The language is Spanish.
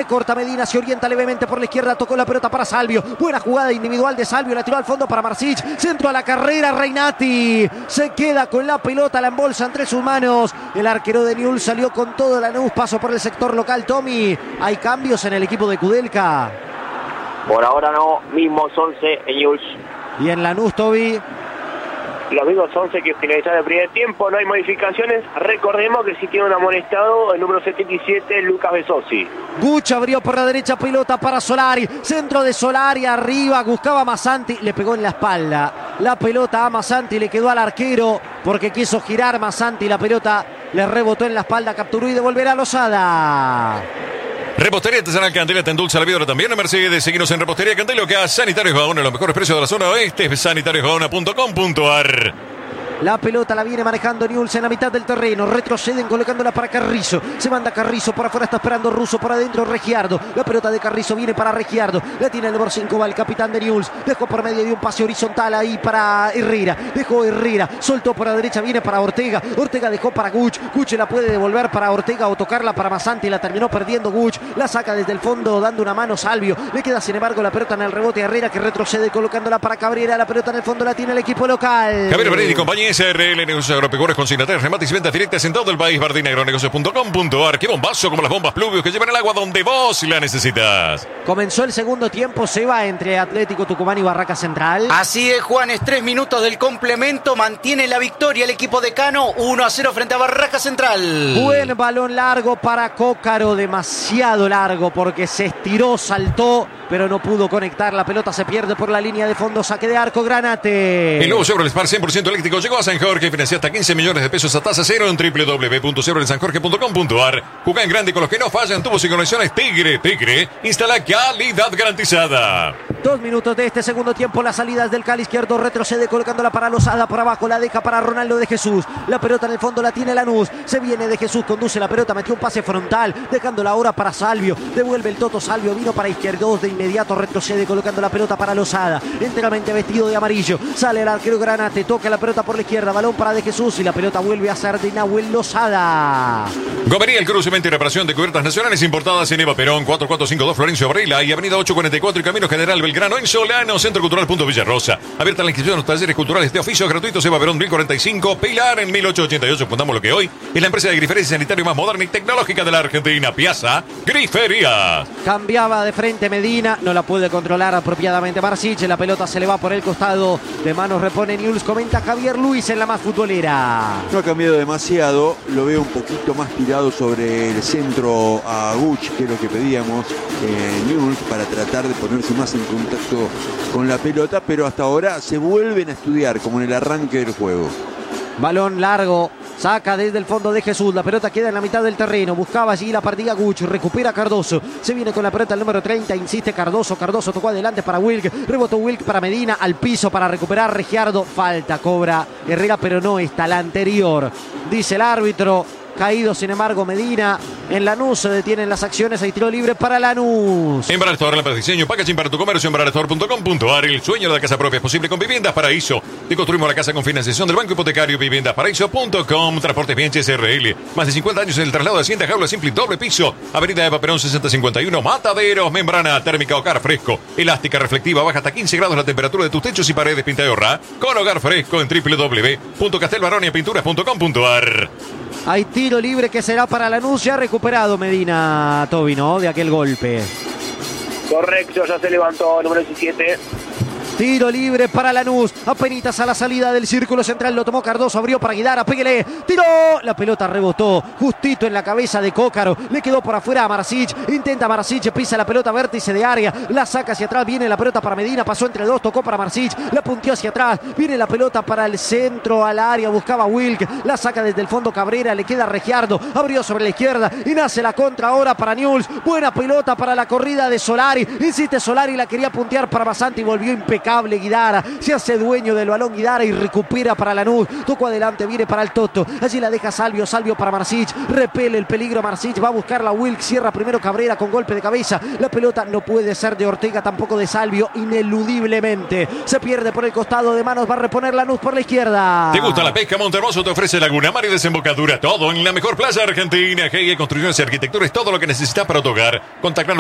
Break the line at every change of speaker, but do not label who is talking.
corta Medina, se orienta levemente por la izquierda, tocó la pelota para Salvio. Buena jugada individual de Salvio, la tiró al fondo para Marsic. Centro a la carrera, Reinati. Se queda con la pelota, la embolsa entre sus manos. El arquero de Newell's salió con todo Lanús, paso por el sector local. Tommy, ¿hay cambios en el equipo de Kudelka?
Por ahora no, mismos 11 en Newell's.
Y en Lanús, Toby.
Los mismos 11 que finalizaron el primer tiempo, no hay modificaciones. Recordemos que sí tiene un amonestado el número 77, Lucas Besosi.
Guch abrió por la derecha, pelota para Solari. Centro de Solari, arriba, buscaba a Massanti, le pegó en la espalda. La pelota a Massanti, le quedó al arquero porque quiso girar Massanti. La pelota le rebotó en la espalda, capturó y devolverá a Lozada.
Repostería Artesanal Candela te endulza la vida también en Mercedes. Seguimos en Repostería Candela, que a Sanitarios Gaona, los mejores precios de la zona oeste. sanitariosgaona.com.ar.
La pelota la viene manejando Newell's en la mitad del terreno. Retroceden colocándola para Carrizo. Se manda Carrizo por afuera, está esperando Russo por adentro. Regiardo. La pelota de Carrizo viene para Regiardo. La tiene el número 5, va el capitán de Newell's. Dejó por medio de un pase horizontal ahí para Herrera. Dejó Herrera. Soltó por la derecha, viene para Ortega. Ortega dejó para Guch. Guch la puede devolver para Ortega o tocarla para Massanti. La terminó perdiendo Guch. La saca desde el fondo dando una mano Salvio. Le queda sin embargo la pelota en el rebote a Herrera, que retrocede colocándola para Cabrera. La pelota en el fondo la tiene el equipo local.
Javier Pereira y compañía SRL Negocios Agropecuarios, consignatarios, remates y ventas directas en todo el país. bardinaagronegocios.com.ar. Qué bombazo, como las bombas Pluvios que llevan el agua donde vos la necesitas.
Comenzó el segundo tiempo, se va entre Atlético Tucumán y Barraca Central.
Así es, Juanes, 3 minutos del complemento, mantiene la victoria el equipo de Cano, 1-0 frente a Barraca Central.
Buen balón largo para Cócaro, demasiado largo porque se estiró, saltó, pero no pudo conectar. La pelota se pierde por la línea de fondo, saque de arco Granate.
El nuevo Chevrolet Spark 100% eléctrico llegó a San Jorge, financia hasta 15 millones de pesos a tasa cero en www.chevroletsanjorge.com.ar. Juega en grande con los que no fallan, tubos y conexiones Tigre. Instala calidad garantizada.
2 minutos de este segundo tiempo, las salidas del Cali izquierdo, retrocede colocándola para Lozada, por abajo la deja para Ronaldo de Jesús. La pelota en el fondo la tiene Lanús, se viene de Jesús, conduce la pelota, metió un pase frontal, dejándola ahora para Salvio, devuelve el Toto Salvio, vino para izquierdos, de inmediato retrocede colocando la pelota para Lozada, enteramente vestido de amarillo, sale el arquero Granate, toca la pelota por la izquierda, balón para de Jesús y la pelota vuelve a ser de Nahuel Lozada.
Gomería, el cruce y reparación de cubiertas nacionales importadas en Eva Perón, 4452 Florencio Varela y avenida 844 y Camino General Belgrano en Solano, Centro Cultural Punto Villarrosa. Abierta la inscripción a los talleres culturales de oficios gratuitos. Eva Perón 1045, Pilar en 1888. Fundamos lo que hoy es la empresa de grifería y sanitario más moderna y tecnológica de la Argentina, Piazza Griferías.
Cambiaba de frente Medina, no la puede controlar apropiadamente Marsic, la pelota se le va por el costado, de manos repone Newell's, comenta Javier Luis en la más futbolera.
No ha cambiado demasiado, lo veo un poquito más tirado sobre el centro a Guch, que es lo que pedíamos Newell's, para tratar de ponerse más en contacto con la pelota, pero hasta ahora se vuelven a estudiar como en el arranque del juego.
Balón largo, saca desde el fondo de Jesús, la pelota queda en la mitad del terreno, buscaba allí la partida Guch, recupera Cardoso, se viene con la pelota el número 30, insiste Cardoso tocó adelante para Wilk, rebotó Wilk para Medina, al piso para recuperar Regiardo, falta cobra Herrera, pero no está la anterior, dice el árbitro. Caído, sin embargo, Medina. En Lanús se detienen las acciones. Hay tiro libre para Lanús.
Embraer Store, lámparas de diseño, packaging para tu comercio. Embraerstore.com.ar. El sueño de la casa propia es posible con Viviendas Paraíso. Te construimos la casa con financiación del Banco Hipotecario. Viviendasparaíso.com. Transportes Bien SRL. Más de 50 años en el traslado de Hacienda Jaula Simple doble piso. Avenida Eva Perón 6051. Mataderos. Membrana térmica Hogar Fresco. Elástica reflectiva. Baja hasta 15 grados la temperatura de tus techos y paredes. Pinta de ahorra con Hogar Fresco en www.castelbaroniapinturas.com.ar.
Hay tiro libre que será para Lanús. Ya ha recuperado Medina, Toby, ¿no? De aquel golpe.
Correcto, ya se levantó, número 17.
Tiro libre para Lanús. Apenitas a la salida del círculo central. Lo tomó Cardoso. Abrió para Guidara. Péguele. Tiró. La pelota rebotó justito en la cabeza de Cócaro. Le quedó por afuera a Marsic. Intenta Marsic. Pisa la pelota vértice de área. La saca hacia atrás. Viene la pelota para Medina. Pasó entre dos. Tocó para Marsic. La punteó hacia atrás. Viene la pelota para el centro al área. Buscaba Wilk. La saca desde el fondo Cabrera. Le queda Regiardo. Abrió sobre la izquierda. Y nace la contra ahora para Newell's. Buena pelota para la corrida de Solari. Insiste Solari. La quería puntear para Massanti. Volvió impecable Guidara, se hace dueño del balón Guidara y recupera para Lanús, tocó adelante, viene para el Toto, allí la deja Salvio para Marsic, repele el peligro Marsic, va a buscar la Wilk, cierra primero Cabrera con golpe de cabeza, la pelota no puede ser de Ortega, tampoco de Salvio, ineludiblemente, se pierde por el costado de manos, va a reponer Lanús por la izquierda.
¿Te gusta la pesca? Montermoso te ofrece Laguna, mar y desembocadura, todo en la mejor playa argentina. GIE Construcciones y Arquitectura es todo lo que necesitas para tu hogar. Contactanos